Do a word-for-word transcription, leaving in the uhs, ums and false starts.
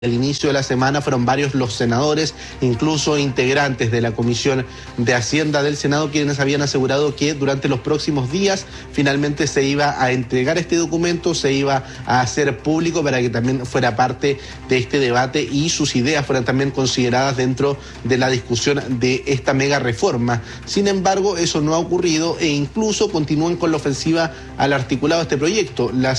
Al inicio de la semana fueron varios los senadores, incluso integrantes de la Comisión de Hacienda del Senado, quienes habían asegurado que durante los próximos días finalmente se iba a entregar este documento, se iba a hacer público para que también fuera parte de este debate y sus ideas fueran también consideradas dentro de la discusión de esta mega reforma. Sin embargo, eso no ha ocurrido e incluso continúan con la ofensiva al articulado de este proyecto. Las